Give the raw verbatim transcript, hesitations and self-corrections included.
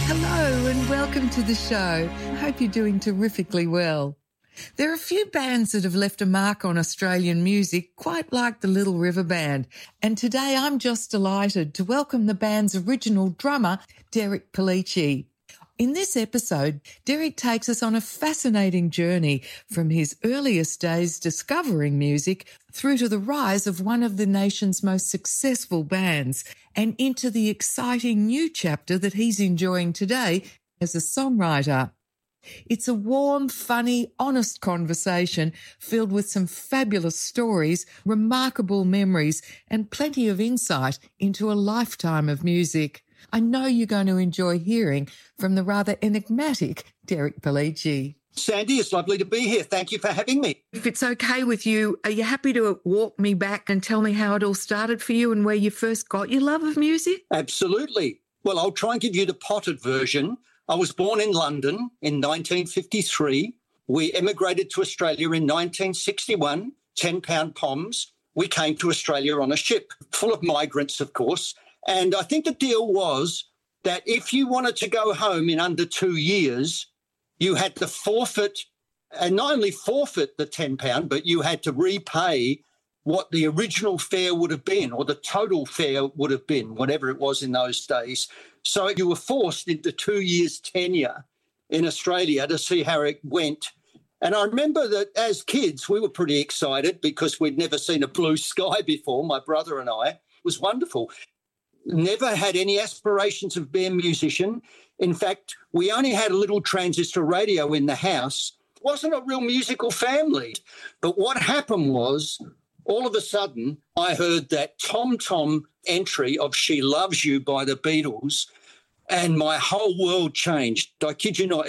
Hello and welcome to the show. I hope you're doing terrifically well. There are a few bands that have left a mark on Australian music, quite like the Little River Band. And today I'm just delighted to welcome the band's original drummer, Derek Pellicci. In this episode, Derek takes us on a fascinating journey from his earliest days discovering music through to the rise of one of the nation's most successful bands and into the exciting new chapter that he's enjoying today as a songwriter. It's a warm, funny, honest conversation filled with some fabulous stories, remarkable memories, and plenty of insight into a lifetime of music. I know you're going to enjoy hearing from the rather enigmatic Derek Pellicci. Sandy, it's lovely to be here. Thank you for having me. If it's okay with you, are you happy to walk me back and tell me how it all started for you and where you first got your love of music? Absolutely. Well, I'll try and give you the potted version. I was born in London in nineteen fifty-three. We emigrated to Australia in nineteen sixty-one, ten-pound Poms. We came to Australia on a ship full of migrants, of course. And I think the deal was that if you wanted to go home in under two years, you had to forfeit, and not only forfeit the ten pound, but you had to repay what the original fare would have been, or the total fare would have been, whatever it was in those days. So you were forced into two years tenure in Australia to see how it went. And I remember that as kids, we were pretty excited because we'd never seen a blue sky before, my brother and I. It was wonderful. Never had any aspirations of being a musician. In fact, we only had a little transistor radio in the house. It wasn't a real musical family. But what happened was, all of a sudden, I heard that Tom Tom entry of She Loves You by the Beatles, and my whole world changed. I kid you not.